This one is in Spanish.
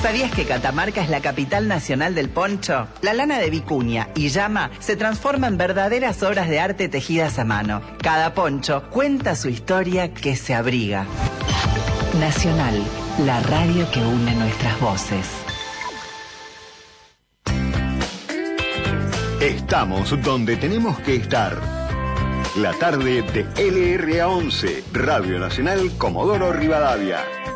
¿Sabías que Catamarca es la capital nacional del poncho? La lana de vicuña y llama se transforma en verdaderas obras de arte tejidas a mano. Cada poncho cuenta su historia que se abriga. Nacional, la radio que une nuestras voces. Estamos donde tenemos que estar. La tarde de LRA 11, Radio Nacional Comodoro Rivadavia.